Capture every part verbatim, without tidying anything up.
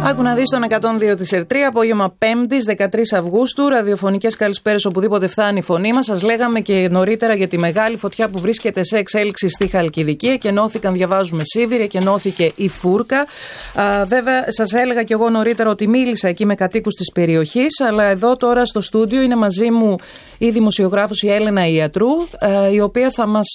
Άκου να δεις τον εκατόν δύο της Ερτρία, απόγευμα Πέμπτης, δεκατρείς Αυγούστου, ραδιοφωνικές καλησπέρες οπουδήποτε φτάνει η φωνή μας. Σας λέγαμε και νωρίτερα για τη μεγάλη φωτιά που βρίσκεται σε εξέλιξη στη Χαλκιδική. Εκενώθηκαν, διαβάζουμε, Σίβηρη, εκενώθηκε η Φούρκα. Α, βέβαια, σας έλεγα και εγώ νωρίτερα ότι μίλησα εκεί με κατοίκους της περιοχής, αλλά εδώ τώρα στο στούντιο είναι μαζί μου η δημοσιογράφος η Έλενα Ιατρού, η οποία θα μας...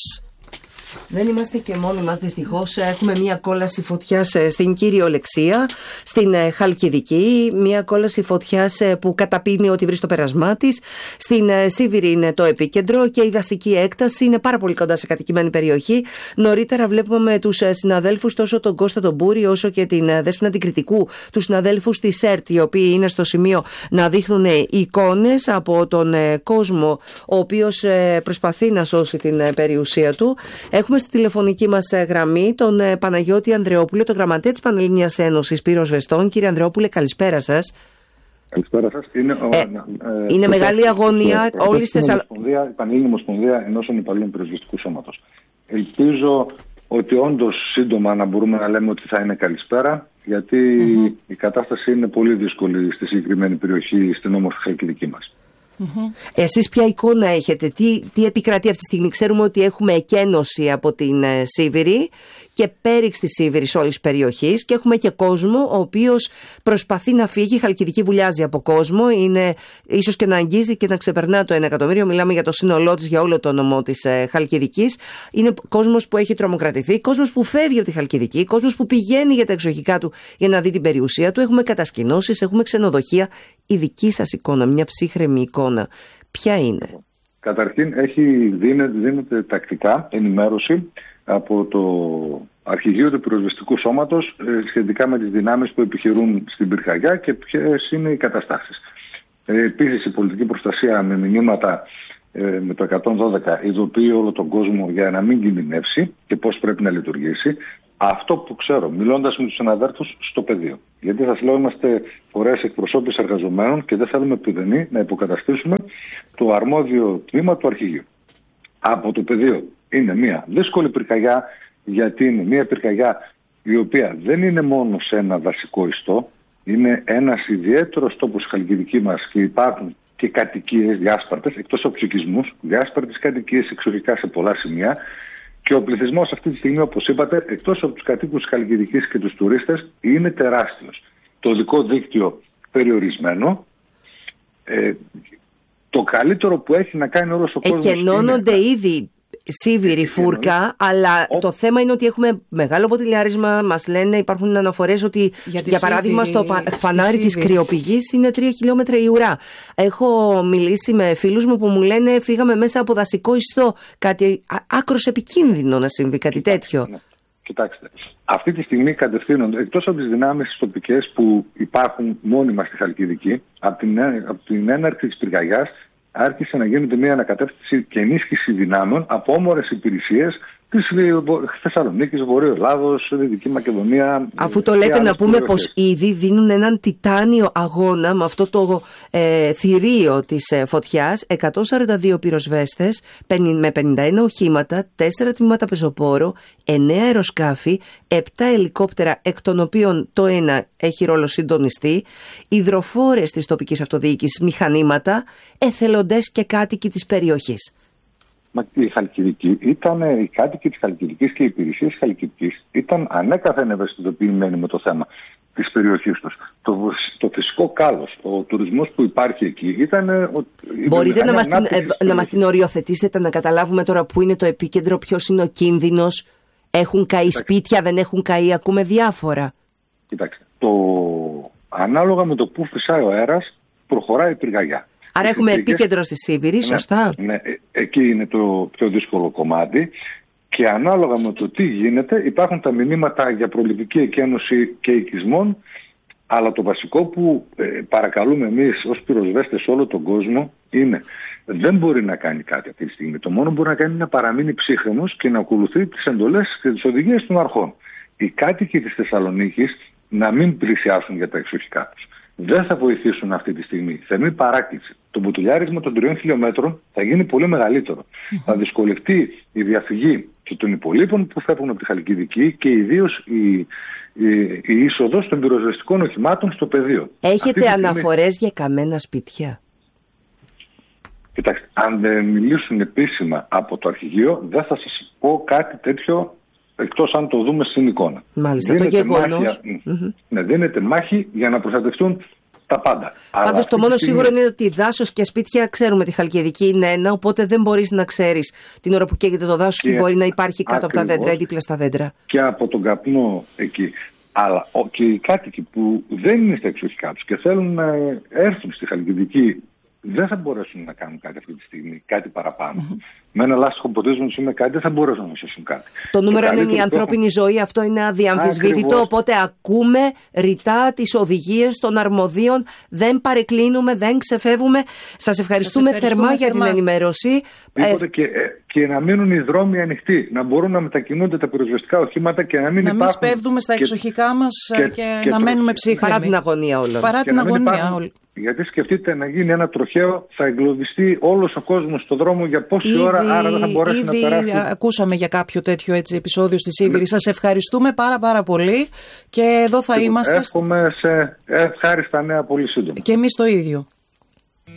Δεν είμαστε και μόνοι μας, δυστυχώς. Έχουμε μια κόλαση φωτιάς στην κυριολεξία, στην Χαλκιδική. Μια κόλαση φωτιάς που καταπίνει ό,τι βρει στο πέρασμά της. Στην Σίβηρη είναι το επίκεντρο και η δασική έκταση είναι πάρα πολύ κοντά σε κατοικημένη περιοχή. Νωρίτερα βλέπουμε τους συναδέλφους, τόσο τον Κώστα τον Μπούρη, όσο και την Δέσποινα την Κρητικού, τους συναδέλφους της ΕΡΤ, οι οποίοι είναι στο σημείο να δείχνουν εικόνες από τον κόσμο, ο οποίος προσπαθεί να σώσει την περιουσία του. Έχουμε στη τηλεφωνική μας γραμμή τον Παναγιώτη Ανδρεόπουλο, τον γραμματέα της Πανελλήνιας Ένωσης Πυροσβεστών. Κύριε Ανδρεόπουλε, καλησπέρα σας. Καλησπέρα σας. Είναι, ε, ε, είναι μεγάλη αγωνία όλη τη Θεσσαλονίκη. Η Πανελλήνια Ομοσπονδία Ενώσεων Υπαλλήλων Πυροσβεστικού Σώματος. Ελπίζω ότι όντως σύντομα να μπορούμε να λέμε ότι θα είναι καλησπέρα, γιατί mm-hmm. η κατάσταση είναι πολύ δύσκολη στη συγκεκριμένη περιοχή, στην όμορφη Χαλκιδική μας. Mm-hmm. Εσείς ποια εικόνα έχετε, τι, τι επικρατεί αυτή τη στιγμή? Ξέρουμε ότι έχουμε εκένωση από την ε, Σίβηρη και πέριξ της Σίβηρης όλης της περιοχής και έχουμε και κόσμο ο οποίος προσπαθεί να φύγει. Η Χαλκιδική βουλιάζει από κόσμο, είναι ίσως και να αγγίζει και να ξεπερνά το ένα εκατομμύριο. Μιλάμε για το σύνολό της, για όλο το νομό της ε, Χαλκιδικής. Είναι κόσμος που έχει τρομοκρατηθεί, κόσμος που φεύγει από τη Χαλκιδική, κόσμος που πηγαίνει για τα εξοχικά του για να δει την περιουσία του. Έχουμε κατασκηνώσεις, έχουμε ξενοδοχεία. Η δική σας εικόνα, μια ψύχρεμη εικόνα, ποια είναι? Καταρχήν έχει, δίνεται, δίνεται τακτικά ενημέρωση από το Αρχηγείο του Πυροσβεστικού Σώματος ε, σχετικά με τις δυνάμεις που επιχειρούν στην πυρκαγιά και ποιες είναι οι καταστάσεις. Ε, επίσης η πολιτική προστασία με μηνύματα ε, με το εκατόν δώδεκα ειδοποιεί όλο τον κόσμο για να μην κινδυνεύσει και πώς πρέπει να λειτουργήσει. Αυτό που ξέρω, μιλώντας με τους συναδέλφους στο πεδίο. Γιατί σας λέω, είμαστε φορές εκπροσώπης εργαζομένων και δεν θέλουμε επουδενή να υποκαταστήσουμε το αρμόδιο τμήμα του αρχηγείου. Από το πεδίο είναι μια δύσκολη πυρκαγιά, γιατί είναι μια πυρκαγιά η οποία δεν είναι μόνο σε ένα δασικό ιστό, είναι ένας ιδιαίτερος τόπος στη Χαλκιδική μας και υπάρχουν και κατοικίες διάσπαρτες, εκτός από τους οικισμούς, διάσπαρτες κατοικίες εξοχικά σε πολλά σημεία. Και ο πληθυσμός αυτή τη στιγμή, όπως είπατε, εκτός από τους κατοίκους της Χαλκιδικής και τους τουρίστες, είναι τεράστιος. Το οδικό δίκτυο περιορισμένο. Ε, το καλύτερο που έχει να κάνει όλος ο κόσμος... Εκενώνονται είναι... ήδη Σίβηρη, Φούρκα, αλλά ο... το θέμα είναι ότι έχουμε μεγάλο ποτηλιάρισμα. Μας λένε, υπάρχουν αναφορές ότι, για, για παράδειγμα, Σίβηρη, στο φανάρι της κρυοπηγής είναι τρία χιλιόμετρα η ουρά. Έχω μιλήσει με φίλους μου που μου λένε φύγαμε μέσα από δασικό ιστό. Κάτι άκρος επικίνδυνο να συμβεί κάτι τέτοιο. Ναι. Κοιτάξτε, αυτή τη στιγμή κατευθύνονται, εκτός από τις δυνάμεις τις τοπικές που υπάρχουν μόνιμα στη Χαλκιδική, από την, από την έναρξη της πυρκαγιάς, άρχισε να γίνεται μια ανακατεύθυνση και ενίσχυση δυνάμεων από όμορες υπηρεσίες της Θεσσαλονίκης, Βορείου Ελλάδος, Δυτική Μακεδονία. Αφού το λέτε, να πούμε πως ήδη δίνουν έναν τιτάνιο αγώνα με αυτό το ε, θηρίο της ε, φωτιάς. εκατόν σαράντα δύο πυροσβέστες με πενήντα ένα οχήματα, τέσσερα τμήματα πεζοπόρο, εννέα αεροσκάφη, επτά ελικόπτερα, εκ των οποίων το ένα έχει ρόλο συντονιστή, υδροφόρες της τοπικής αυτοδιοίκησης, μηχανήματα, εθελοντές και κάτοικοι της περιοχής. Μα η Χαλκιδική ήταν, οι κάτοικοι της Χαλκιδικής και οι υπηρεσίες της Χαλκιδικής ήταν ανέκαθεν ευαισθητοποιημένοι με το θέμα της περιοχής τους. Το, το φυσικό κάλος, ο τουρισμός που υπάρχει εκεί ήταν... Μπορείτε να μας, την, ε, να μας την οριοθετήσετε, να καταλάβουμε τώρα πού είναι το επίκεντρο, ποιος είναι ο κίνδυνος, έχουν καεί σπίτια, δεν έχουν καεί, ακούμε διάφορα. Κοιτάξτε, το, ανάλογα με το που φυσάει ο αέρας προχωράει η πυρκαγιά. Άρα έχουμε επίκεντρο στη Σίβηρη, σωστά. Ναι, ναι, εκεί είναι το πιο δύσκολο κομμάτι και ανάλογα με το τι γίνεται υπάρχουν τα μηνύματα για προληπτική εκένωση και οικισμών, αλλά το βασικό που ε, παρακαλούμε εμείς ως πυροσβέστες όλο τον κόσμο είναι δεν μπορεί να κάνει κάτι αυτή τη στιγμή. Το μόνο που μπορεί να κάνει είναι να παραμείνει ψύχρεμος και να ακολουθεί τις εντολές και τις οδηγίες των αρχών. Οι κάτοικοι της Θεσσαλονίκης να μην πλησιάσουν για τα εξοχικά τους. Δεν θα βοηθήσουν αυτή τη στιγμή. Θερμή παράκληση το μπουτιλιάρισμα των τριών χιλιόμετρων θα γίνει πολύ μεγαλύτερο. Mm-hmm. Θα δυσκολευτεί η διαφυγή και των υπολείπων που φεύγουν από τη Χαλκιδική και ιδίως η, η, η είσοδος των πυροσβεστικών οχημάτων στο πεδίο. Έχετε αναφορές για καμένα σπίτια? Κοιτάξτε, αν δεν μιλήσουν επίσημα από το αρχηγείο, δεν θα σας πω κάτι τέτοιο, εκτός αν το δούμε στην εικόνα. Μάλιστα, δίνεται το γεγονός. Μάχη, mm-hmm. ναι, δίνεται μάχη για να προστατευτούν τα πάντα. Πάντως το μόνο στιγμή... σίγουρο είναι ότι δάσος και σπίτια, ξέρουμε τη Χαλκιδική είναι ένα, οπότε δεν μπορείς να ξέρεις την ώρα που καίγεται το δάσος τι μπορεί να υπάρχει κάτω ακριβώς, από τα δέντρα ή δίπλα στα δέντρα. Και από τον καπνό εκεί. Αλλά και οι κάτοικοι που δεν είναι στα εξοχικά τους και θέλουν να έρθουν στη Χαλκιδική, δεν θα μπορέσουν να κάνουν κάτι αυτή τη στιγμή, κάτι παραπάνω. Mm-hmm. Με ένα λάστιχο ποτίσμα του με κάτι δεν θα μπορέσουν να σώσουν κάτι. Το νούμερο είναι η ανθρώπινη έχω... ζωή, αυτό είναι αδιαμφισβήτητο. Ακριβώς. Οπότε ακούμε ρητά τις οδηγίες των αρμοδίων, δεν παρεκκλίνουμε, δεν ξεφεύγουμε. Σας ευχαριστούμε, Σας ευχαριστούμε θερμά, θερμά για την ενημέρωση. Ε... Και, και να μείνουν οι δρόμοι ανοιχτοί, να μπορούν να μετακινούνται τα πυροσβεστικά οχήματα και να μην να υπάρχουν. Να μην σπέβδουμε στα εξοχικά μας και, και, και, και να το... μένουμε ψύχρεμοι. Παρά την αγωνία όλων. Παρά την αγωνία όλων. Γιατί σκεφτείτε να γίνει ένα τροχαίο, θα εγκλωβιστεί όλος ο κόσμος στον δρόμο για πόση ήδη, ώρα, άρα δεν θα μπορέσει ήδη να περάσει. Ακούσαμε για κάποιο τέτοιο έτσι, επεισόδιο στη Σίβηρη. Ναι. Σας ευχαριστούμε πάρα πάρα πολύ και εδώ θα είμαστε. Εύχομαι σε ευχάριστα νέα πολύ σύντομα. Και εμείς το ίδιο.